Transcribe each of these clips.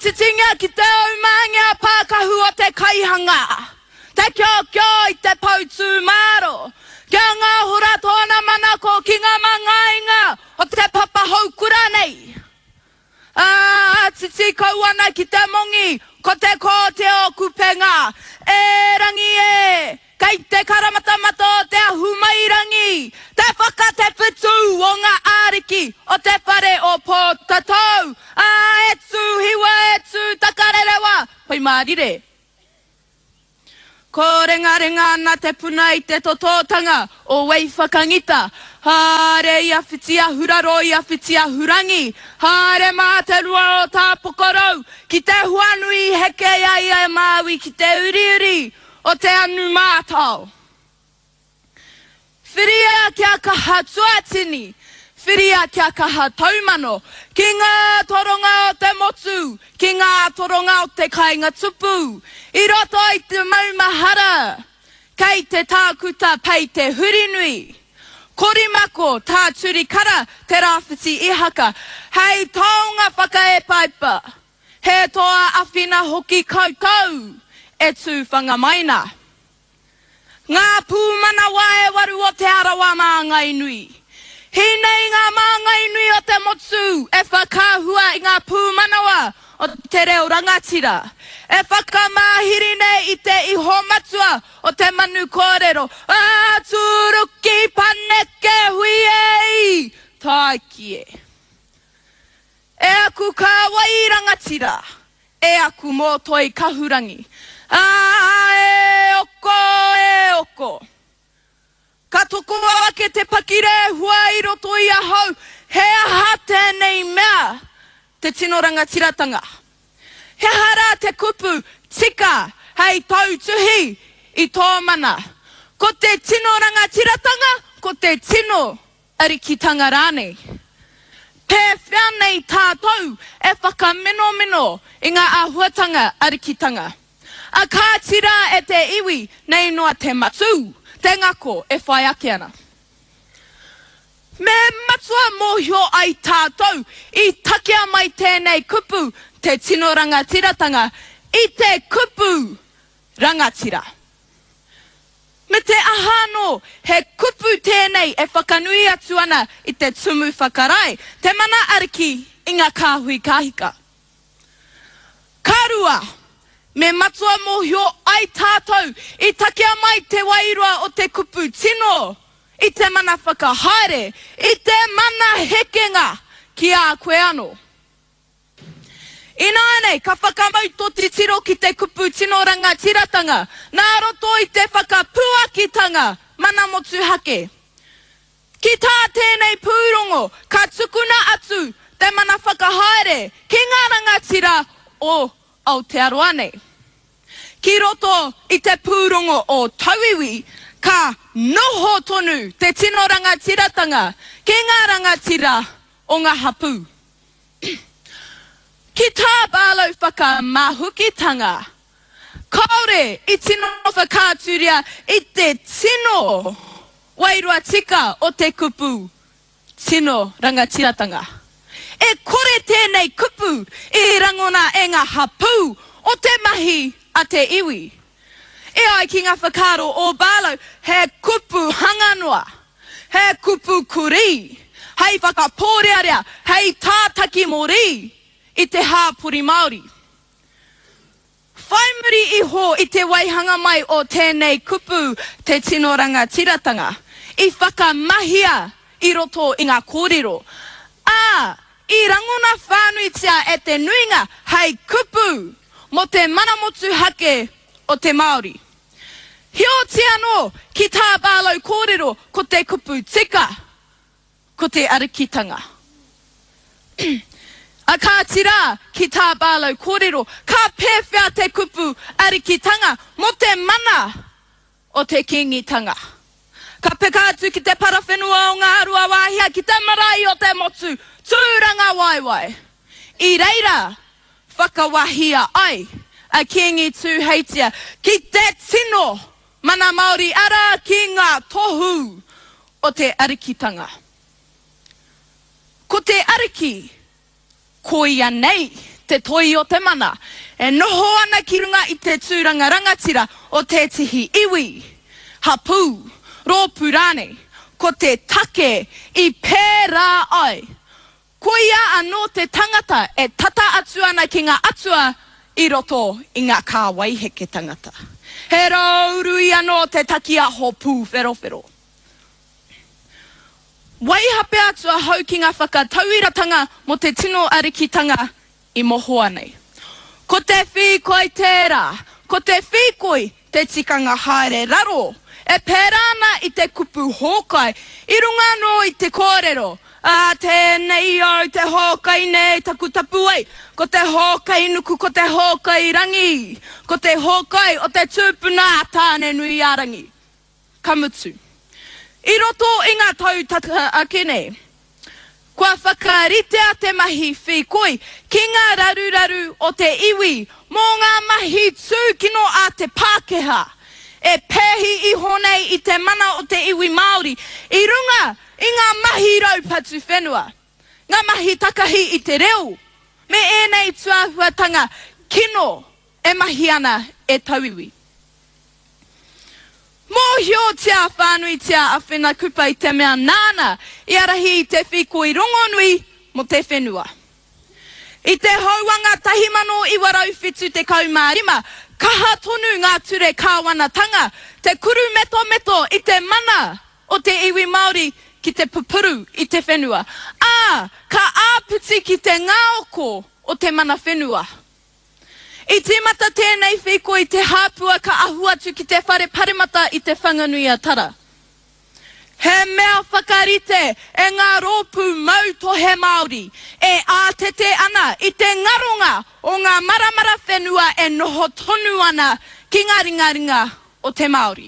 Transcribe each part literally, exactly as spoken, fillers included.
titinga ki te umanga pākahu o te kaihanga. Te kio kio i te pautu maro. Kia ngā hura tōna manako ki ngā mangainga o te papahaukura nei. Ah, titi kauana ki te mongi, ko te ko te o kupenga. E rangi e, kei te karamatamato te ahumairangi. Te whaka te whitu o ngā āriki, o te whare o pōtatou. Ah, e tū hiwa, e tū takarerewa, pai mārire. Ko renga renga ana te puna i te tototanga o wei whakangita. Hāre ia whitia huraro ia whitia hurangi. Hāre mā te rua o tā pokorau. Ki te huanui heke ai ai māui ki te uri uri o te anu mātau. Whiria kia kaha tuatini. Whiria kia kaha taumano. Ki ngā toronga o te motu. Ki ngā toronga o te kainga tupu. I roto i te maumahara. Kei te tākuta pei te hurinui. Korimako tā turikara te rāwhiti I haka. Hei taonga whaka e paipa. He toa awhina hoki koutou. E tū whangamaina. Ngā pūmana wae waru o te arawa māngai nui. Hinei ngā māngai nui o te motu. E whakahua I ngā pūmanawa o te reo rangatira. E whakamahiri nei I te iho matua o te manu kōrero. A turuki paneke hui ei. Tākie. E aku ka wai rangatira. E aku mō toi kahurangi. A e oko, e oko. Ka toko wake te pakire hua I roto I ahau. He aha tēnei mea. Te tino rangatiratanga. He hara te kupu, tika, hei tautuhi I tō mana. Ko te tino rangatiratanga, ko te tino arikitanga rānei. Pē whianei tātou e whakameno meno I ngā āhuatanga arikitanga. A kātira e te iwi nei noa te matu, te ngako e whai ake ana. Me matua mōhio ai tātou I takia mai tēnei kupu te tino rangatiratanga I te kupu rangatira. Me te ahano he kupu tēnei e whakanui atu ana I te tumu whakarai, te mana ariki I ngā kāhui kāhika. Karua, me matua mōhio ai tātou I takia mai te wairua o te kupu tino. I te mana whakahaere, I te mana hekenga ki a koe ano. Ina nei, ka whakamauto te tiro ki te kupu tino rangatiratanga, nā roto I te whakapuakitanga mana motu hake. Ki tā tēnei pūrongo, ka tukuna atu te mana whakahaere ki ngā rangatira o Aotearoa nei. Ki roto I te pūrongo o Tauiwi, ka noho tonu te tino rangatiratanga ki ngā rangatira o ngā hapu. Ki tā bālau whakamahukitanga, kaore I tino whakāturia I te tino wairua tika o te kupu tino rangatiratanga. E kore tēnei kupu I rangona e ngā hapu o te mahi a te iwi. E ai ki ngā whakaro o bālau, he kupu hanganoa, he kupu kuri, hei whakapōrearea, hei tātaki mori I te hāpuri Māori. Whaimuri iho I te waihanga mai o tēnei kupu te tino rangatiratanga, I whakamahia I roto I ngā kōrero. Ā, I rangona whānuitia e te nuinga hei kupu mo te manamotu hake o te Māori. Hio te anō ki tā bālau kōrero ko te kupu tika, ko te arikitanga. A kā tira ki tā bālau kōrero, ka pēwhia te kupu arikitanga mo te mana o te kingitanga. Ka peka atu ki te parawhenua o ngā arua wāhia ki te marae o te motu, tūranga waiwai. I reira, whakawahia ai, a kingi tū heitia, ki te tino mana Māori ara ki ngā tohu o te arikitanga. Ko te ariki, ko ia nei te toi o te mana. E noho ana ki runga i te tūranga rangatira o te tihi iwi, hapu, rōpurane, ko te take i pērā ai. Ko ia anō te tangata e tata atu ana ki ngā atua i roto i ngā kāwaiheke tangata. He raurui anō te takia ho pū whero whero. Waihape atua hau ki ngā whakatauiratanga mo te tino arikitanga i mohoa nei. Ko te whikoi tērā, ko te whikoi te tikanga haere raro, e pērana i te kupu hōkai, i runga no i te kōrero, a tēnei au te hōkai nei taku tapu ai, ko te hōkai nuku, ko te hōkai rangi, ko te hōkai o te tūpuna tāne nui arangi. Kamutu. I roto i ngā tautaka ake nei, kua whakaritea te mahi whikoi ki ngā raruraru o te iwi mō ngā mahi tūkino a te Pākehā. E pēhi i honei i te mana o te iwi Māori i runga i ngā mahi raupatu whenua. Ngā mahi takahi i te reo. Me ēnei tuahuatanga kino e mahi ana e tauiwi. Mōhio tia whānui tia a whena kupa i te mea nāna i arahi i te whikoi rongonui mo te whenua. I te hauanga tahimano i warau whitu te kaumārima, kaha tonu ngā ture kāwanatanga, te kuru meto meto i te mana o te iwi Māori ki te pupuru i te whenua. Ā, ka āputi ki te ngāoko o te mana whenua. I te mata tēnei whikoi te hāpua ka ahuatu ki te whare parimata i te whanganuia tara. He mea whakarite e ngā rōpū mauto he Māori, e ātete ana i te ngaronga o ngā maramara whenua e noho tonu ana ki ngā ringaringa o te Māori.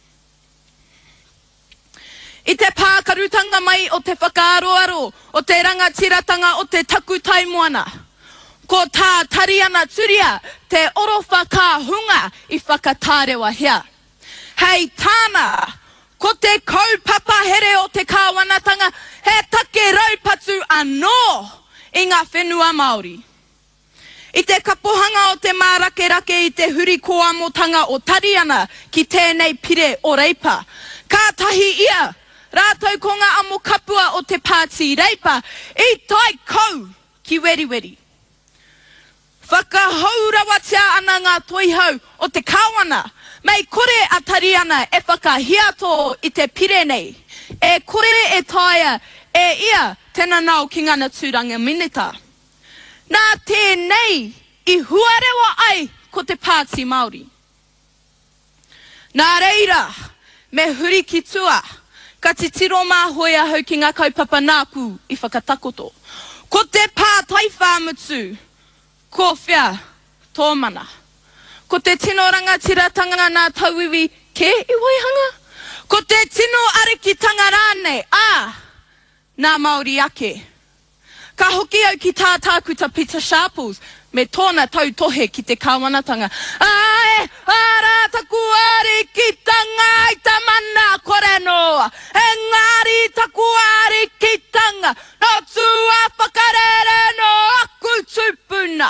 I te pākarutanga mai o te whakaaroaro, o te rangatiratanga o te taku taimoana. Ko tā tariana turia te orofa ka hunga i whakatārewa hea. Hei tāna, ko te kaupapa here o te kāwanatanga, he take raupatu anō i ngā whenua Māori. I te kapohanga o te mārake-rake i te huri koamotanga o tariana ki tēnei pire o reipa. Ka tahi ia, rātou ko ngā amo kapua o te pāti reipa, i tai kau ki weri weri. Whakahaurawatia ana ngā toihau o te kāwana, mei kore a tariana e whakahiato i te pire nei, e kore e taia e ia tēnā nau ki ngana tūranga minita. Nā tēnei i huarewa ai ko te pāti Māori. Nā reira, me huri ki tua, ka titiro mā hoia hau ki ngā kaupapa nāku i whakatakoto. Ko te pātai whāmutu, ko whia tō mana. Ko te tino rangatiratanga nā tauiwi ke i waihanga. Ko te tino arikitanga rānei, ā, nā Māori ake. Ka hoki au ki tā tākuta Peter Sharples, me tōna tautohe ki te kāwanatanga. Ae, ara taku arikitanga i ta mana kore noa. Engari taku arikitanga, no tua whakarere no aku tupuna.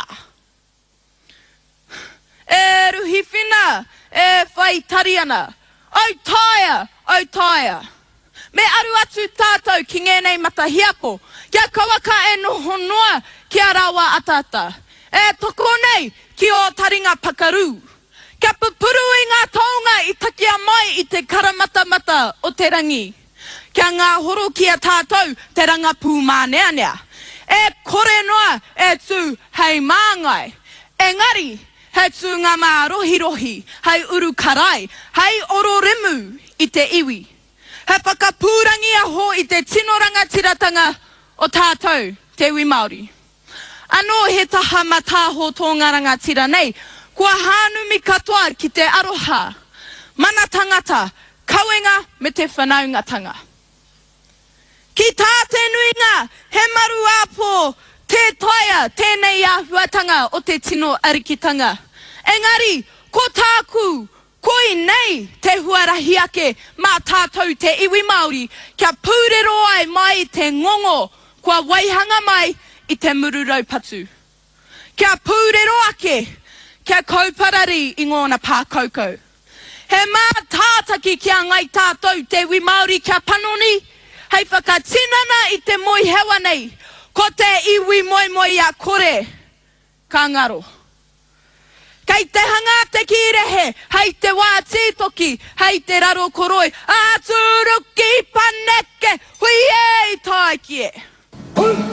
E ruhi whina, e whai tariana. Au taia, au taia. Me aru atu tātou ki ngenei matahiapo, kia kawaka e noho noa ki a rawa atata. E toko nei ki o taringa pakaru. Kia pupuru i ngā taonga i takia mai i te karamatamata o te rangi. Kia ngā horo ki a tātou te ranga pū māneanea. E kore noa e tū hei māngai. Engari, hei tū ngā mā rohi rohi, hei uru karai, hei oro remu i te iwi. He whakapūrangia ho i te tino rangatiratanga o tātou te iwi Māori. Anō he taha matāho tō ngā rangatira nei, kua hānumi katoa ki te aroha, mana tangata, kauenga me te whanaungatanga. Ki tā te nuinga, he maru āpō, te taia, tēnei āhuatanga o te tino arikitanga. Engari, ko tāku, koi nei te huarahi ake mā tātou te iwi Māori, kia pūrero ai mai te ngongo, kua waihanga mai i te mururau patu. kia pūrero ake, kia kauparari i ngōna pākaukau. He mā tātaki kia ngai tātou te wi Māori kia panoni, hei whakatinana i te moi hewa nei, ko te iwi moi moi a kore, ka ngaro. Kei te hanga te kirehe, hei te wā tītoki, hei te raro koroi, āturuki paneke, hui e i tāikie.